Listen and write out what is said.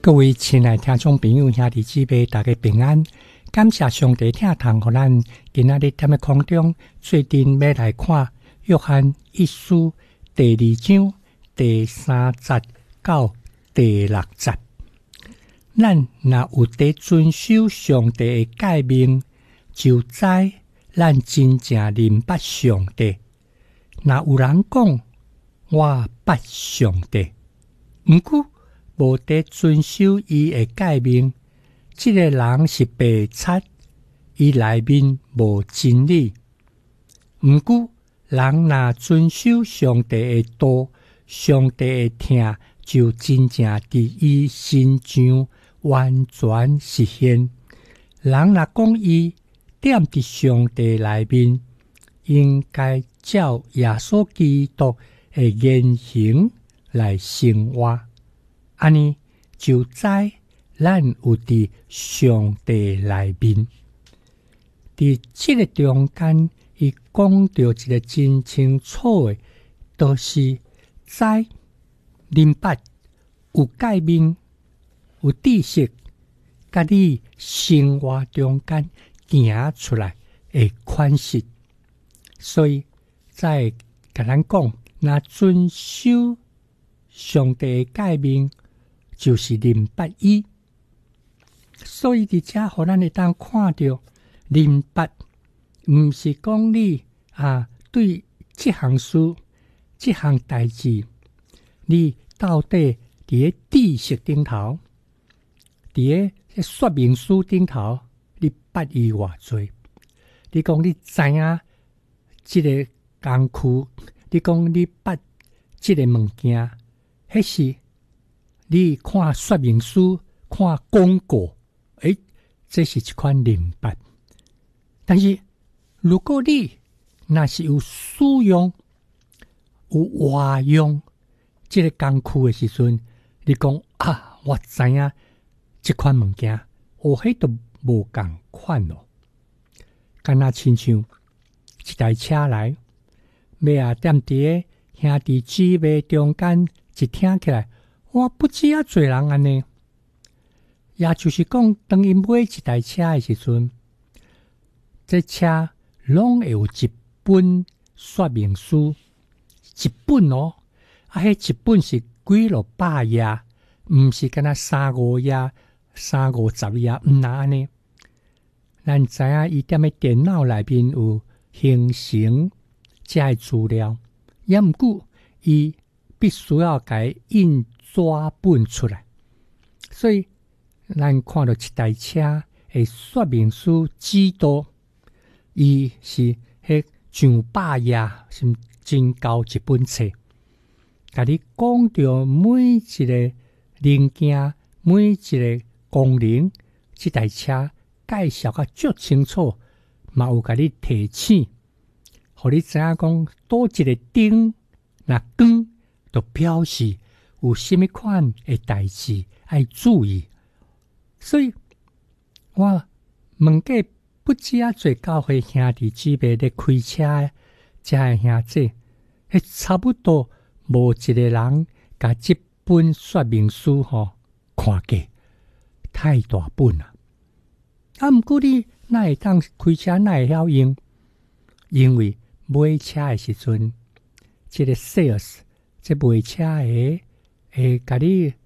各位亲爱听众朋友、兄弟姊妹，大家平安！感谢上帝听堂，予咱今仔日踮咧空中，最近要来看约翰一书第2章第3节到第6节。咱若有在遵守上帝的诫命，就知咱真正明白上帝。若有人讲我捌上帝，毋过无在遵守伊的诫命，这个人是白贼，伊内面无真理。毋过人若遵守上帝的道，上帝的听就真正伫伊身上完全实现。人若讲伊踮伫上帝内面，应该照耶稣基督的言行来生活。安尼就知咱有伫上帝内面。伫这个中间，伊讲到一个真清楚的，就是知明白有诫命、有知识，甲你生活中间行出来的款式。所以再甲咱讲，若遵守上帝的诫命，就是明白伊。所以伫遮互咱会当看到明白，毋是讲你对这项事、这项代志，你到底伫咧知识顶头，伫咧说明书顶头，你捌伊偌济？你讲你知影这个工具，你讲你捌这个物件，迄是你看说明书、看广告，这是一款明白。但是如果你若是有使用、有活用这个工具的时阵，你讲我知影这款物件，迄都无共款咯。敢若亲像一台车来，要踮伫兄弟姊妹中间，一听起来，我不知多人安尼。也就是讲，当伊买一台车的时阵，这车拢会有一本说明书，一本哦，迄一本是几落百页，毋是敢若3-5页、30-50页，毋那安尼。咱知影伊踮咧电脑内面有形成这些资料，也毋过伊必须要改印纸本出来。所以咱看到一台车的说明书指导，伊是迄上百页，是真厚一本册，甲你讲到每一个零件、每一个功能，这台车介绍甲足清楚，嘛有甲你提醒，互你知影讲多一个灯若光，就表示有甚物款的代志要注意。所以我问过不止做教会兄弟姊妹咧开车，遮的兄弟，差不多无一个人甲这本说明书看过，太大本了。毋过你哪会当开车，哪会晓用？因为买车的时阵，这个 sales 这卖车的会甲你